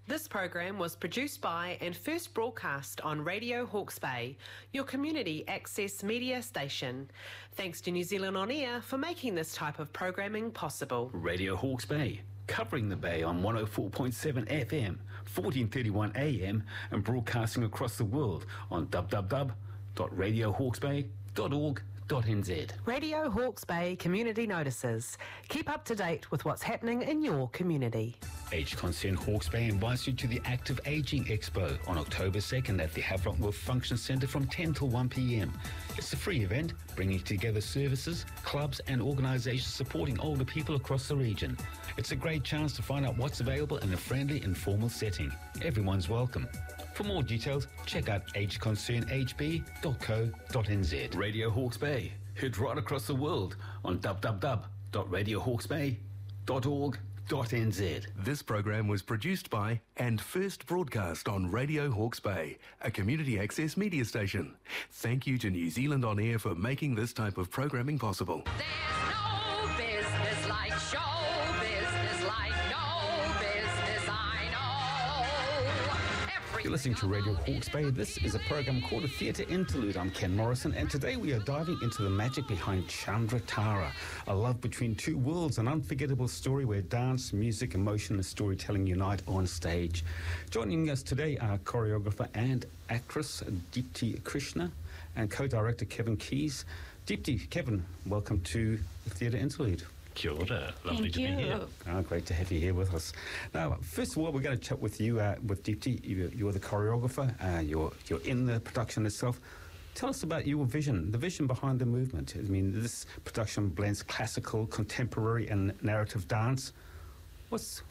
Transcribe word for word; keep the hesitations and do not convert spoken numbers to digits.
This program was produced by and first broadcast on Radio Hawke's Bay, your community access media station. Thanks to New Zealand On Air for making this type of programming possible. Radio Hawke's Bay, covering the Bay on one oh four point seven F M, fourteen thirty-one A M, and broadcasting across the world on w w w dot radio hawke's bay dot org dot n z. Radio Hawke's Bay Community Notices. Keep up to date with what's happening in your community. Age Concern Hawke's Bay invites you to the Active Ageing Expo on October second at the Havelock North Function Centre from ten till one p m. It's a free event bringing together services, clubs and organisations supporting older people across the region. It's a great chance to find out what's available in a friendly, informal setting. Everyone's welcome. For more details, check out age concern h b dot co dot n z. Radio Hawke's Bay, heard right across the world on w w w dot radio hawke's bay dot org dot n z. This program was produced by and first broadcast on Radio Hawke's Bay, a community access media station. Thank you to New Zealand On Air for making this type of programming possible. There's no business like show business, like no business I know. Every You're listening to Radio Hawke's Bay. This is a program called A Theatre Interlude. I'm Ken Morrison, and today we are diving into the magic behind Chandra Tara, a love between two worlds, an unforgettable story where dance, music, emotion and storytelling unite on stage. Joining us today are choreographer and actress Deepti Krishna and co-director Kevin Keys. Deepti, Kevin, welcome to The Theatre Interlude. Kia ora. Lovely Thank to you. be here. Oh, great to have you here with us. Now, first of all, we're going to chat with you, uh, with Deepti. You, you're the choreographer. Uh, you're you're in the production itself. Tell us about your vision, the vision behind the movement. I mean, this production blends classical, contemporary, and narrative dance. What's